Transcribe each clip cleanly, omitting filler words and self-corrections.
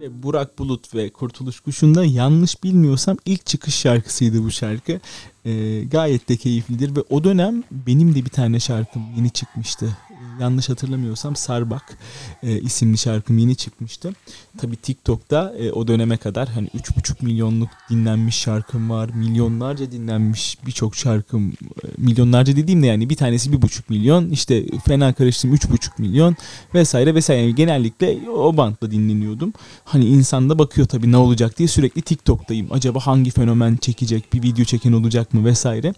Burak Bulut ve Kurtuluş Kuşu'nda yanlış bilmiyorsam ilk çıkış şarkısıydı bu şarkı. Gayet de keyiflidir ve o dönem benim de bir tane şarkım yeni çıkmıştı. Yanlış hatırlamıyorsam Sarbak isimli şarkım yeni çıkmıştı. Tabii TikTok'ta o döneme kadar hani 3,5 milyonluk dinlenmiş şarkım var. Milyonlarca dinlenmiş birçok şarkım. Milyonlarca dediğimde yani bir tanesi 1,5 milyon. İşte fena karıştım 3,5 milyon vesaire vesaire. Yani genellikle o bantla dinleniyordum. Hani insan da bakıyor tabii ne olacak diye sürekli TikTok'tayım. Acaba hangi fenomen çekecek, bir video çeken olacak mı vesaire.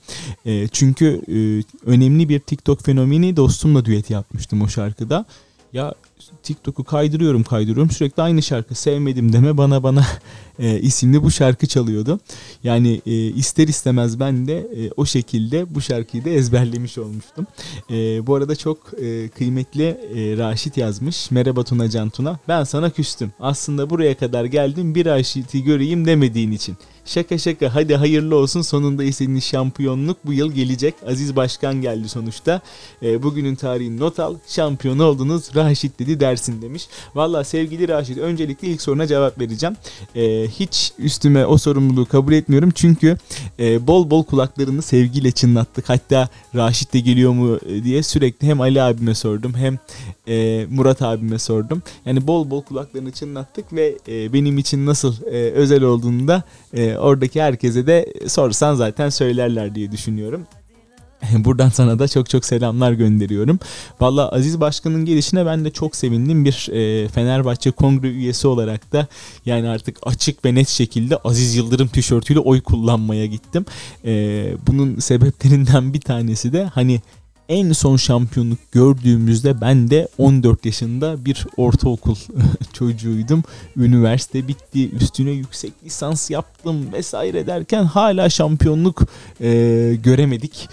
Çünkü önemli bir TikTok fenomeni dostumla düet yapmıştım o şarkıda. Ya TikTok'u kaydırıyorum sürekli aynı şarkı, sevmedim deme bana isimli bu şarkı çalıyordu. Yani ister istemez ben de o şekilde bu şarkıyı da ezberlemiş olmuştum. Bu arada çok kıymetli Raşit yazmış. Merhaba Tuna Can Tuna. Ben sana küstüm. Aslında buraya kadar geldim bir Raşit'i göreyim demediğin için. Şaka hadi hayırlı olsun, sonunda istediğin şampiyonluk bu yıl gelecek. Aziz Başkan geldi sonuçta. Bugünün tarihini not al. Şampiyon oldunuz, Raşit dedi dersin demiş. Valla sevgili Raşit, öncelikle ilk soruna cevap vereceğim. Hiç üstüme o sorumluluğu kabul etmiyorum. Çünkü bol bol kulaklarını sevgiyle çınlattık. Hatta Raşit de geliyor mu diye sürekli hem Ali abime sordum hem Murat abime sordum. Yani bol bol kulaklarını çınlattık ve benim için nasıl özel olduğunu da oradaki herkese de sorsan zaten söylerler diye düşünüyorum. Buradan sana da çok çok selamlar gönderiyorum. Valla Aziz Başkan'ın gelişine ben de çok sevindim. Bir Fenerbahçe Kongre üyesi olarak da yani artık açık ve net şekilde Aziz Yıldırım tişörtüyle oy kullanmaya gittim. Bunun sebeplerinden bir tanesi de hani en son şampiyonluk gördüğümüzde ben de 14 yaşında bir ortaokul çocuğuydum. Üniversite bitti, üstüne yüksek lisans yaptım vesaire derken hala şampiyonluk göremedik.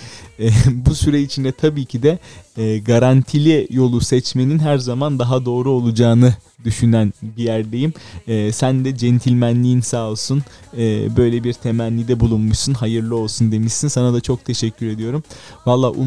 Bu süre içinde tabii ki de garantili yolu seçmenin her zaman daha doğru olacağını düşünen bir yerdeyim. Sen de centilmenliğin sağ olsun. Böyle bir temennide bulunmuşsun. Hayırlı olsun demişsin. Sana da çok teşekkür ediyorum. Valla